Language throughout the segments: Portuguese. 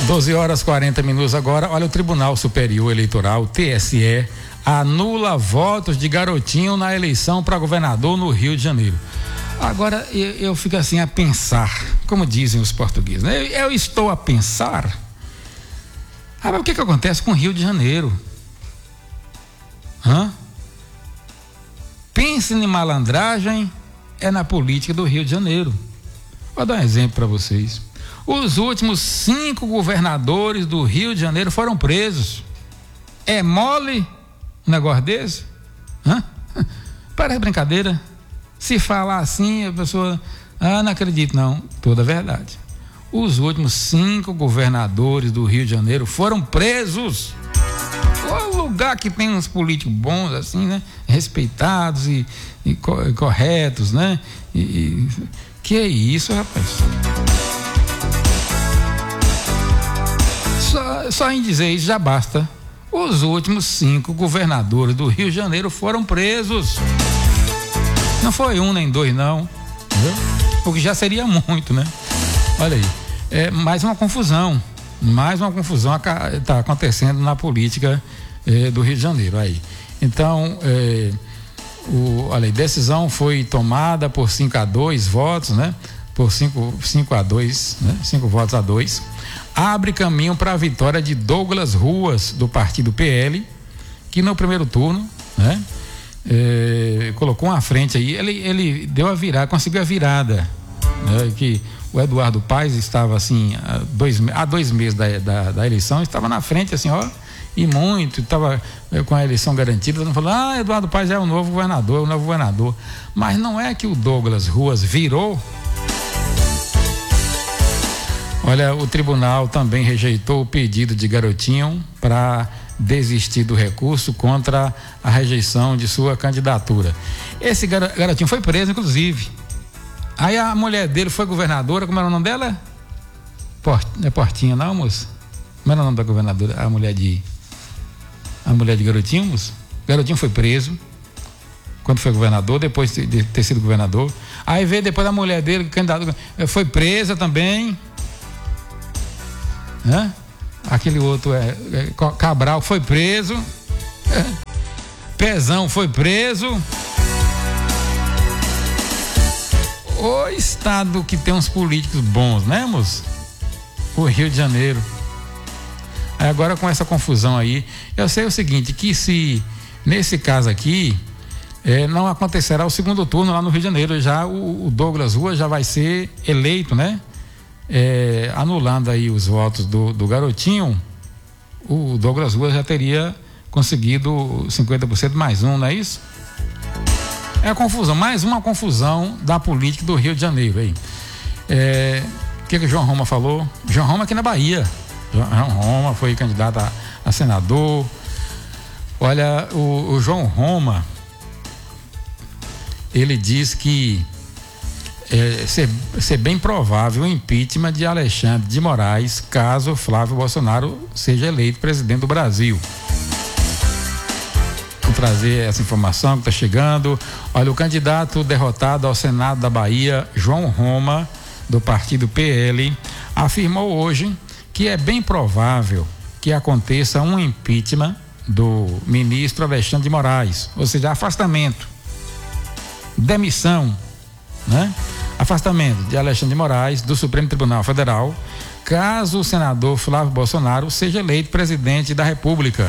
12h40 agora. Olha, o Tribunal Superior Eleitoral, TSE, anula votos de Garotinho na eleição para governador no Rio de Janeiro. Agora eu fico assim a pensar, como dizem os portugueses, né? Eu estou a pensar. Mas o que acontece com o Rio de Janeiro? Pense em malandragem, é na política do Rio de Janeiro. Vou dar um exemplo para vocês. Os últimos 5 governadores do Rio de Janeiro foram presos. É mole um negócio desse? Parece brincadeira. Se falar assim, a pessoa, não acredito não. Toda a verdade. Os últimos 5 governadores do Rio de Janeiro foram presos. O lugar que tem uns políticos bons assim, né? Respeitados e corretos, né? Que é isso, rapaz? Só em dizer isso já basta. Os últimos 5 governadores do Rio de Janeiro foram presos. Não foi um nem 2 não, entendeu? O que já seria muito, né? Olha aí, mais uma confusão está acontecendo na política do Rio de Janeiro aí. Então, olha aí, decisão foi tomada por 5-2 votos, né? Por 5-2, né? 5 votos a 2. Abre caminho para a vitória de Douglas Ruas, do partido PL, que no primeiro turno, né? Colocou uma frente aí, ele deu a virada, conseguiu a virada, né? Que o Eduardo Paes estava assim, há 2 meses da eleição, estava na frente assim, e muito, estava com a eleição garantida, todo mundo falou, Eduardo Paes é o novo governador, mas não é que o Douglas Ruas virou. Olha, o tribunal também rejeitou o pedido de Garotinho para desistir do recurso contra a rejeição de sua candidatura. Esse Garotinho foi preso, inclusive. Aí a mulher dele foi governadora, como era o nome dela? Não é Portinha não, moço? Como era o nome da governadora? A mulher de Garotinho, moço? Garotinho foi preso quando foi governador, depois de ter sido governador. Aí veio depois a mulher dele, candidato, foi presa também. Aquele outro Cabral foi preso. Pezão foi preso. O estado que tem uns políticos bons, né, moço? O Rio de Janeiro. Aí agora com essa confusão aí, eu sei o seguinte, que se nesse caso aqui não acontecerá o segundo turno lá no Rio de Janeiro, já o Douglas Ruas já vai ser eleito, né? Anulando aí os votos do Garotinho, o Douglas Ruas já teria conseguido 50% mais um, não é isso? É confusão, mais uma confusão da política do Rio de Janeiro aí. O que o João Roma falou? João Roma aqui na Bahia. João Roma foi candidato a senador. Olha, o João Roma, ele diz que ser bem provável o impeachment de Alexandre de Moraes caso Flávio Bolsonaro seja eleito presidente do Brasil. Vou trazer essa informação que está chegando. Olha, o candidato derrotado ao Senado da Bahia, João Roma, do partido PL, afirmou hoje que é bem provável que aconteça um impeachment do ministro Alexandre de Moraes, ou seja, afastamento, demissão, né? Afastamento de Alexandre de Moraes do Supremo Tribunal Federal, caso o senador Flávio Bolsonaro seja eleito presidente da República.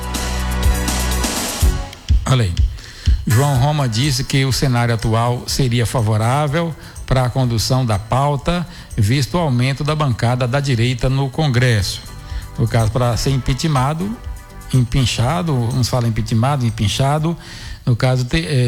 Olha aí. João Roma disse que o cenário atual seria favorável para a condução da pauta, visto o aumento da bancada da direita no Congresso. No caso, para ser empinchado, uns falam empinchado, no caso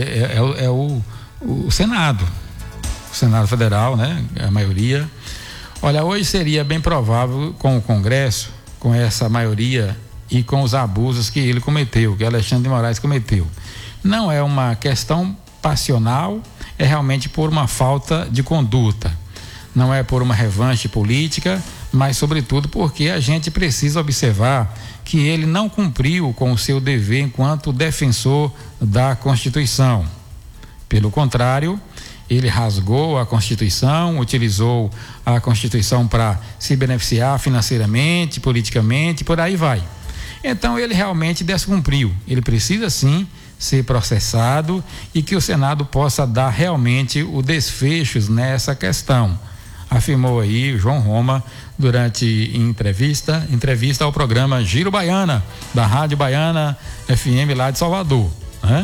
o Senado. O Senado Federal, né? A maioria. Olha, hoje seria bem provável com o Congresso, com essa maioria e com os abusos que ele cometeu, que Alexandre de Moraes cometeu. Não é uma questão passional, é realmente por uma falta de conduta. Não é por uma revanche política, mas sobretudo porque a gente precisa observar que ele não cumpriu com o seu dever enquanto defensor da Constituição. Pelo contrário, ele rasgou a Constituição, utilizou a Constituição para se beneficiar financeiramente, politicamente, por aí vai. Então ele realmente descumpriu. Ele precisa sim ser processado e que o Senado possa dar realmente o desfecho nessa questão, afirmou aí João Roma durante entrevista ao programa Giro Baiana, da Rádio Baiana FM lá de Salvador, né?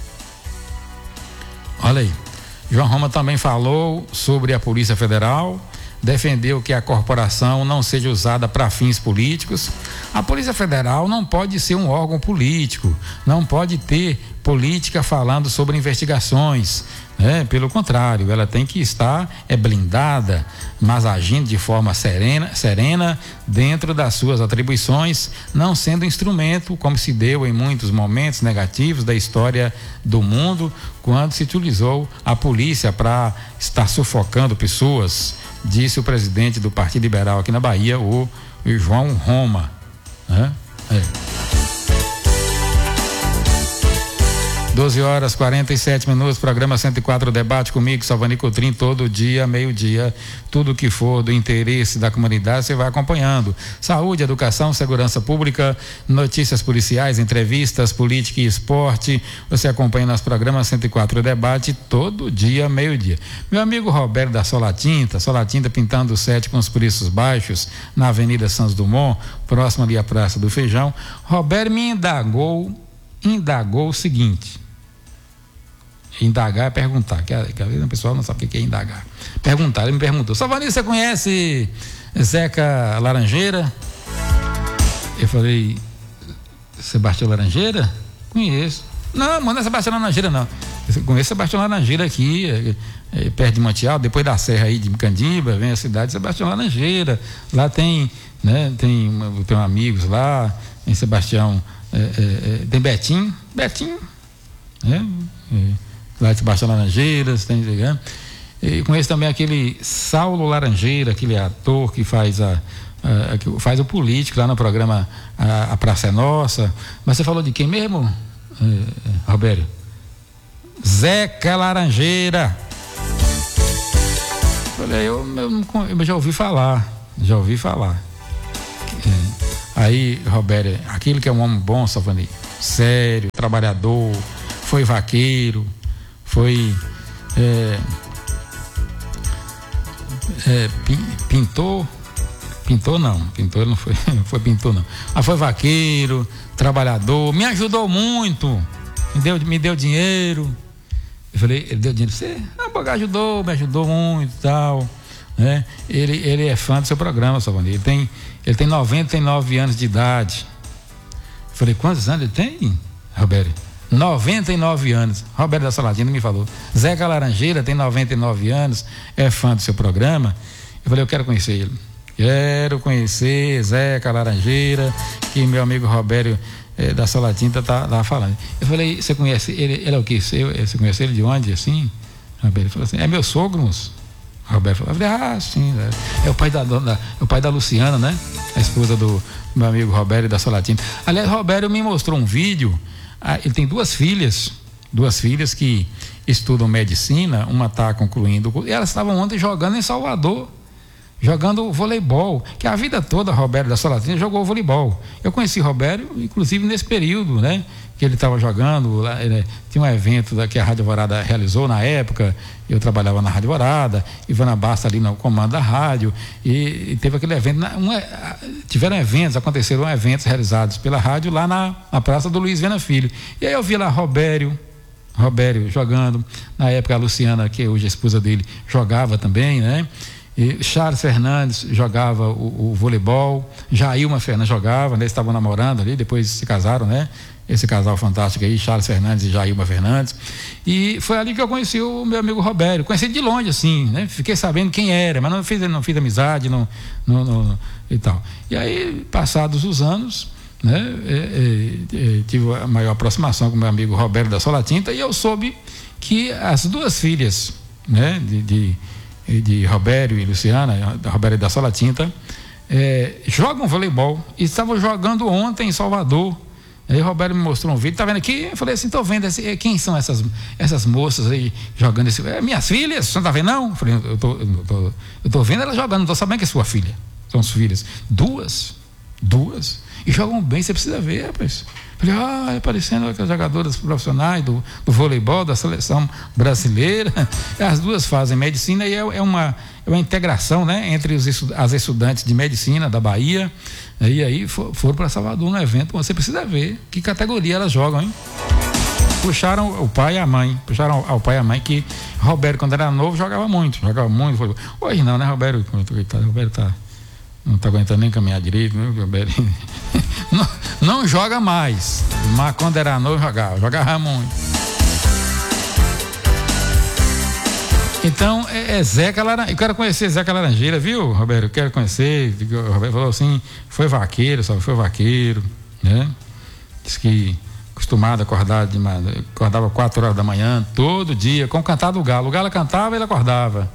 Olha aí, João Roma também falou sobre a Polícia Federal, defendeu que a corporação não seja usada para fins políticos. A Polícia Federal não pode ser um órgão político, não pode ter política falando sobre investigações, né? Pelo contrário, ela tem que estar blindada, mas agindo de forma serena dentro das suas atribuições, não sendo instrumento, como se deu em muitos momentos negativos da história do mundo, quando se utilizou a polícia para estar sufocando pessoas, disse o presidente do Partido Liberal aqui na Bahia, o João Roma, né? 12h47, programa 104 Debate comigo, Salvani Coutrin, todo dia, meio-dia, tudo que for do interesse da comunidade você vai acompanhando. Saúde, educação, segurança pública, notícias policiais, entrevistas, política e esporte, você acompanha nos programas 104 Debate todo dia, meio-dia. Meu amigo Roberto da Solatinta pintando o 7 com os preços baixos na Avenida Santos Dumont, próximo ali à Praça do Feijão. Roberto me indagou o seguinte. Indagar é perguntar, que às vezes o pessoal não sabe o que é indagar. Perguntar, ele me perguntou: Salvani, você conhece Zeca Laranjeira? Eu falei: Sebastião Laranjeira? Conheço. Não, não é Sebastião Laranjeira, não. Eu conheço Sebastião Laranjeira aqui, perto de Monte Alto, depois da serra aí de Candiba, vem a cidade de Sebastião Laranjeira. Lá tem, né, tem amigos lá, em Sebastião, tem Betinho, né? Lá de Sebastião Laranjeiras, tem, né? E conheço também aquele Saulo Laranjeira, aquele ator que faz o político lá no programa A Praça é Nossa. Mas você falou de quem mesmo, Roberto? Zeca Laranjeira. Falei, eu já ouvi falar. Aí, Roberto, aquele que é um homem bom, Salvani, sério, trabalhador, foi vaqueiro, foi pintor não foi pintor não, mas foi vaqueiro, trabalhador, me ajudou muito, me deu dinheiro. Eu falei, ele deu dinheiro pra você? Não, porque me ajudou muito e tal, né? Ele é fã do seu programa, Salvani, ele tem 99 anos de idade. Eu falei, quantos anos ele tem, Roberto? 99 anos. Roberto da Salatina me falou. Zeca Laranjeira tem 99 anos, é fã do seu programa. Eu falei, eu quero conhecer ele. Quero conhecer Zeca Laranjeira, que meu amigo Roberto da Solatinta tá falando. Eu falei, você conhece ele? Ele é o quê? Você conhece ele de onde, assim? Roberto falou assim, é meu sogro, moço. Roberto falou, eu falei, sim, é o pai o pai da Luciana, né? A esposa do meu amigo Roberto da Solatinta. Aliás, Roberto me mostrou um vídeo. Ele tem duas filhas que estudam medicina, uma está concluindo, e elas estavam ontem jogando em Salvador, jogando voleibol, que a vida toda Roberto da Solatina jogou voleibol. Eu conheci Roberto, inclusive nesse período, né, que ele estava jogando, tinha um evento que a Rádio Alvorada realizou na época, eu trabalhava na Rádio Alvorada, Ivana Basta ali no comando da rádio, e teve aquele evento, aconteceram eventos realizados pela rádio lá na Praça do Luiz Viana Filho, e aí eu vi lá Roberto jogando, na época a Luciana, que hoje é a esposa dele, jogava também, né? E Charles Fernandes jogava o voleibol, Jailma Fernandes jogava, né? Eles estavam namorando ali, depois se casaram, né? Esse casal fantástico aí, Charles Fernandes e Jailma Fernandes. E foi ali que eu conheci o meu amigo Roberto. Conheci de longe, assim, né? Fiquei sabendo quem era, mas não fiz amizade, e tal. E aí, passados os anos, né? Tive a maior aproximação com o meu amigo Roberto da Solatinta, e eu soube que as duas filhas, né? De Roberto e Luciana, Roberto da Solatinta, jogam voleibol e estavam jogando ontem em Salvador. Aí o Roberto me mostrou um vídeo, tá vendo aqui? Eu falei assim, tô vendo, quem são essas moças aí jogando esse... minhas filhas, você não tá vendo não? Eu falei, eu tô vendo elas jogando, não tô sabendo que é sua filha. São as filhas. Duas. E jogam bem, você precisa ver, rapaz. Falei, aparecendo aquelas jogadoras profissionais do voleibol, da seleção brasileira. As duas fazem medicina e é uma integração, né, entre as estudantes de medicina da Bahia. E aí foram para Salvador no evento. Você precisa ver que categoria elas jogam, hein? Puxaram o pai e a mãe. Puxaram ao pai e a mãe, que Roberto, quando era novo, jogava muito. Voleibol. Hoje não, né, Roberto? Roberto não está aguentando nem caminhar direito, né? Não joga mais, mas quando era novo jogava muito. Então Zeca Laranjeira, eu quero conhecer Zeca Laranjeira, viu, Roberto? Eu quero conhecer. O Roberto falou assim, foi vaqueiro, né? Diz que acostumado a acordava 4 horas da manhã, todo dia, com o cantar do galo. O galo cantava, ele acordava.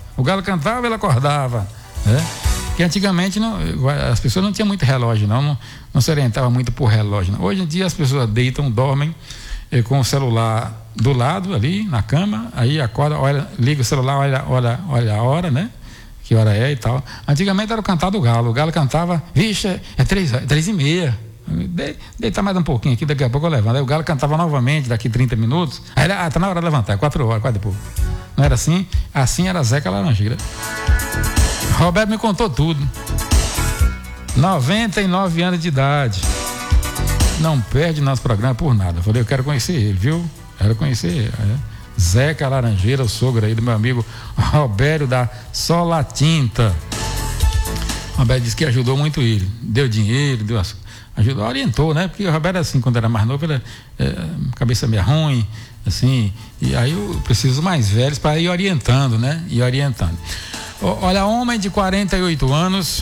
Né? Que antigamente as pessoas não tinham muito relógio, não se orientavam muito por relógio, não. Hoje em dia as pessoas deitam, dormem com o celular do lado ali na cama, aí acorda, liga o celular, olha a hora, né? Que hora é e tal. Antigamente era o cantar do galo. O galo cantava, vixe, é 3h30. Deitar mais um pouquinho aqui, daqui a pouco eu levanto. Aí o galo cantava novamente, daqui 30 minutos. Aí tá na hora de levantar, 4 horas, quase pouco. Não era assim? Assim era Zeca Laranjeira. Roberto me contou tudo. 99 anos de idade. Não perde nosso programa por nada. Eu falei, eu quero conhecer ele, viu? Quero conhecer ele. Zeca Laranjeira, o sogro aí do meu amigo Roberto da Sola Tinta. Roberto disse que ajudou muito ele. Deu dinheiro, ajudou, orientou, né? Porque o Roberto, assim, quando era mais novo, cabeça meio ruim, assim. E aí eu preciso mais velhos para ir orientando, né? Olha, homem de 48 anos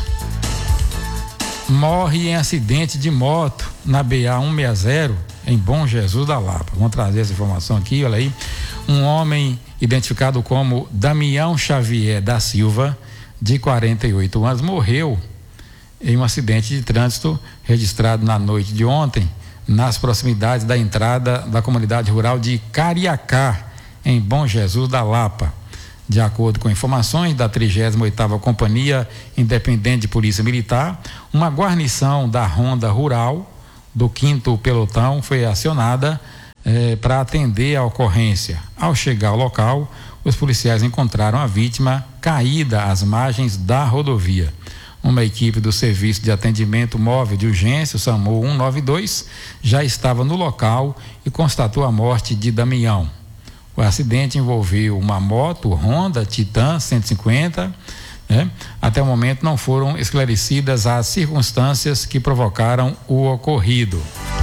morre em acidente de moto na BA-160 em Bom Jesus da Lapa. Vamos trazer essa informação aqui, olha aí. Um homem identificado como Damião Xavier da Silva, de 48 anos, morreu em um acidente de trânsito registrado na noite de ontem, nas proximidades da entrada da comunidade rural de Cariacá, em Bom Jesus da Lapa. De acordo com informações da 38ª Companhia Independente de Polícia Militar, uma guarnição da Ronda Rural do 5º Pelotão foi acionada para atender a ocorrência. Ao chegar ao local, os policiais encontraram a vítima caída às margens da rodovia. Uma equipe do Serviço de Atendimento Móvel de Urgência, o SAMU 192, já estava no local e constatou a morte de Damião. O acidente envolveu uma moto Honda Titan 150, né? Até o momento não foram esclarecidas as circunstâncias que provocaram o ocorrido.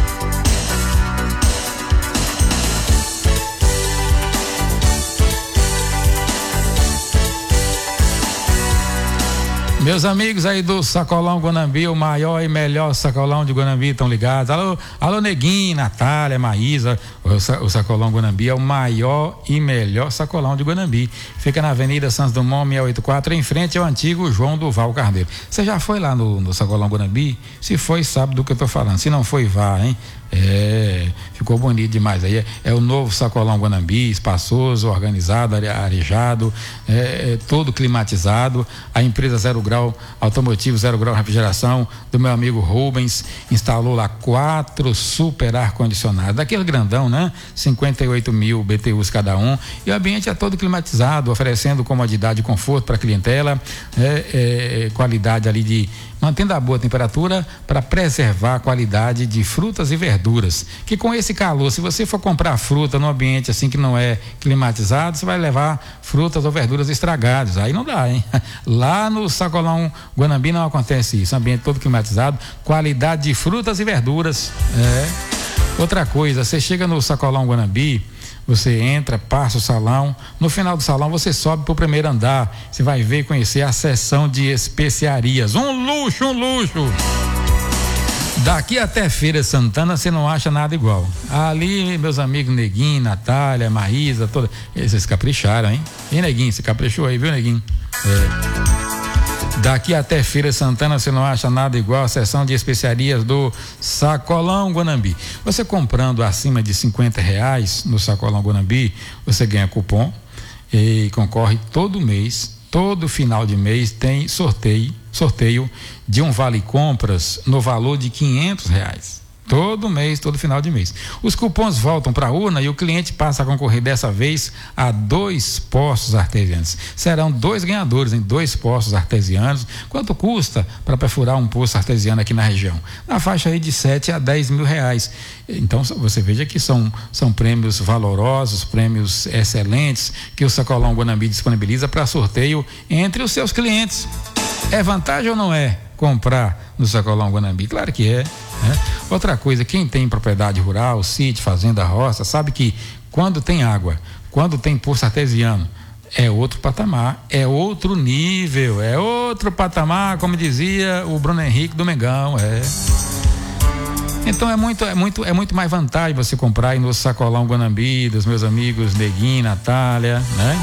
Meus amigos aí do Sacolão Guanambi, o maior e melhor sacolão de Guanambi, estão ligados. Alô Neguinho, Natália, Maísa. O Sacolão Guanambi é o maior e melhor sacolão de Guanambi. Fica na Avenida Santos Dumont 684, em frente ao antigo João Duval Carneiro. Você já foi lá no Sacolão Guanambi? Se foi, sabe do que eu tô falando. Se não foi, vá, hein? Ficou bonito demais aí. É o novo Sacolão Guanambi, espaçoso, organizado, arejado, todo climatizado. A empresa Zero Grau Automotivo, Zero Grau Refrigeração, do meu amigo Rubens, instalou lá 4 super ar-condicionados, daquele grandão, né? 58.000 BTUs cada um, e o ambiente é todo climatizado, oferecendo comodidade e conforto para a clientela, qualidade ali mantendo a boa temperatura para preservar a qualidade de frutas e verduras. Que com esse calor, se você for comprar fruta num ambiente assim que não é climatizado, você vai levar frutas ou verduras estragadas. Aí não dá, hein? Lá no Sacolão Guanambi não acontece isso. Ambiente todo climatizado, qualidade de frutas e verduras. Outra coisa, você chega no Sacolão Guanambi, você entra, passa o salão, no final do salão você sobe para o primeiro andar, você vai ver e conhecer a seção de especiarias, um luxo, daqui até Feira Santana você não acha nada igual. Ali meus amigos Neguinho, Natália, Maísa, vocês capricharam, hein? E Neguinho, você caprichou aí, viu, Neguinho? Daqui até Feira Santana você não acha nada igual a seção de especiarias do Sacolão Guanambi. Você comprando acima de R$50 no Sacolão Guanambi, você ganha cupom e concorre todo mês, todo final de mês tem sorteio de um vale compras no valor de R$500. Todo mês, todo final de mês. Os cupons voltam para a urna e o cliente passa a concorrer dessa vez a 2 poços artesianos. Serão 2 ganhadores em 2 poços artesianos. Quanto custa para perfurar um poço artesiano aqui na região? Na faixa aí de 7 a 10 mil reais. Então você veja que são prêmios valorosos, prêmios excelentes que o Sacolão Guanambi disponibiliza para sorteio entre os seus clientes. É vantagem ou não é comprar no Sacolão Guanambi? Claro que é, né? Outra coisa, quem tem propriedade rural, sítio, fazenda, roça, sabe que quando tem água, quando tem poço artesiano, é outro patamar, é outro nível, é outro patamar, como dizia o Bruno Henrique do Mengão, Então é muito mais vantagem você comprar aí no Sacolão Guanambi, dos meus amigos Neguinho, Natália, né?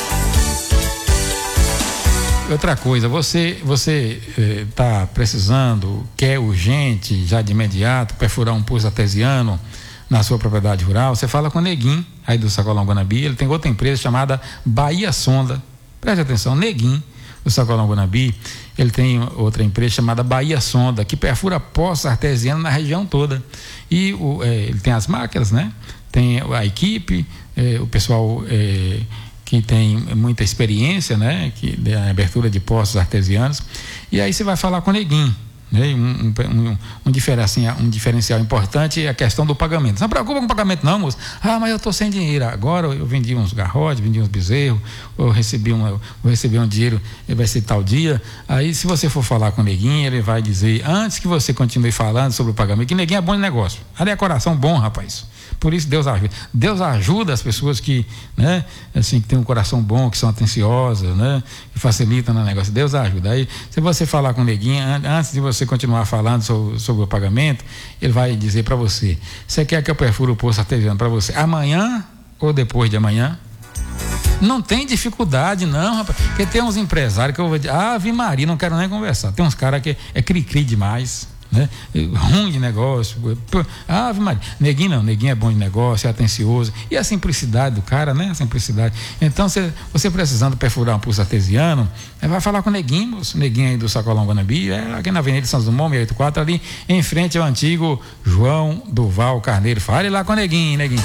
Outra coisa, você tá precisando, quer urgente, já de imediato, perfurar um poço artesiano na sua propriedade rural, você fala com o Neguinho, aí do Sacolão Guanambi. Ele tem outra empresa chamada Bahia Sonda. Preste atenção, Neguinho, do Sacolão Guanambi, ele tem outra empresa chamada Bahia Sonda, que perfura poços artesianos na região toda. E ele tem as máquinas, né? Tem a equipe, o pessoal que tem muita experiência, né, que da abertura de poços artesianos, e aí você vai falar com o Neguinho, né, um diferencial importante é a questão do pagamento. Não se preocupa com o pagamento não, moço. Mas eu estou sem dinheiro, agora eu vendi uns garrotes, vendi uns bezerros, eu recebi um dinheiro, vai ser tal dia. Aí se você for falar com o Neguinho, ele vai dizer, antes que você continue falando sobre o pagamento, que Neguinho é bom de negócio, ali é coração bom, rapaz. Por isso Deus ajuda. Deus ajuda as pessoas que, né, assim, que tem um coração bom, que são atenciosas, né, que facilitam no negócio. Deus ajuda. Aí, se você falar com o Neguinho, antes de você continuar falando sobre o pagamento, ele vai dizer para você: você quer que eu perfure o poço artesiano para você amanhã ou depois de amanhã? Não tem dificuldade não, rapaz, porque tem uns empresários que eu vou dizer, Ave Maria, não quero nem conversar. Tem uns caras que é cri-cri demais, né? Ruim de negócio. Ave Maria. Neguinho não, Neguinho é bom de negócio, é atencioso, e a simplicidade do cara, né? A simplicidade. Então, você precisando perfurar um poço artesiano, vai falar com o Neguinho, moço. Neguinho aí do Sacolão Guanambi, aqui na Avenida São Dumont, 684, ali em frente ao antigo João Duval Carneiro. Fale lá com o Neguinho.